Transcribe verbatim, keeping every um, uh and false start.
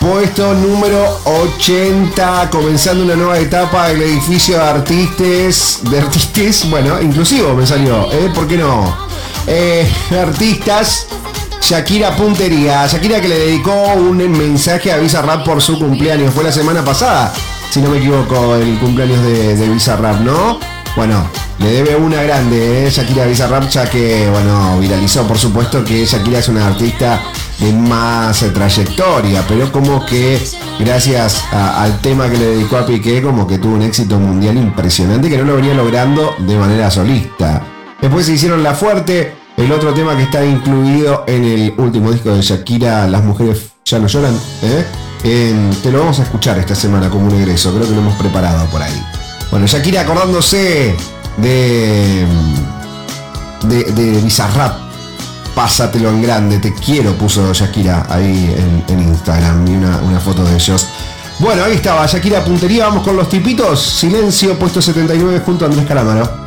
Puesto número ochenta, comenzando una nueva etapa del edificio de artistas, de artistas, bueno, inclusivo me salió, ¿eh? ¿Por qué no? Eh, artistas, Shakira Puntería. Shakira, que le dedicó un mensaje a Bizarrap por su cumpleaños, fue la semana pasada, si no me equivoco, el cumpleaños de, de Bizarrap, ¿no? Bueno, le debe una grande, ¿eh? Shakira a Bizarrap, ya que, bueno, viralizó, por supuesto, que Shakira es una artista de más eh, trayectoria, pero como que gracias a, al tema que le dedicó a Piqué, como que tuvo un éxito mundial impresionante que no lo venía logrando de manera solista. Después se hicieron La Fuerte, el otro tema que está incluido en el último disco de Shakira, Las Mujeres Ya No Lloran, ¿eh? En, te lo vamos a escuchar esta semana como un egreso, creo que lo hemos preparado por ahí. Bueno, Shakira acordándose de, de, de Bizarrap, pásatelo en grande, te quiero, puso Shakira ahí en, en Instagram, y una, una foto de ellos. Bueno, ahí estaba Shakira Puntería, vamos con los tipitos. Silencio, puesto setenta y nueve junto a Andrés Calamaro.